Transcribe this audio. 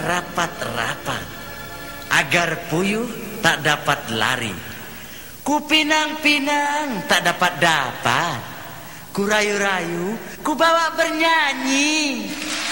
rapat-rapat, agar puyuh tak dapat lari. Ku pinang-pinang tak dapat-dapat, ku rayu-rayu, ku bawa bernyanyi.